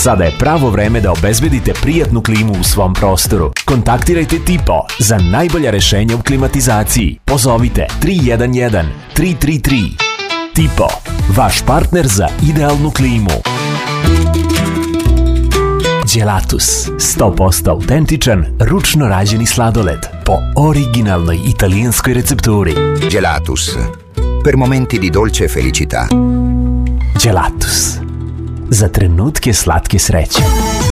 Sada je pravo vreme da obezbedite prijatnu klimu u svom prostoru. Kontaktirajte Tipo za najbolja rešenja u klimatizaciji. Pozovite 311 333. Tipo, vaš partner za idealnu klimu. Gelatus, 100% autentičan, ručno rađeni sladoled po originalnoj italijanskoj recepturi. Gelatus, per momenti di dolce felicità. Gelatus, za trenutke slatke sreće.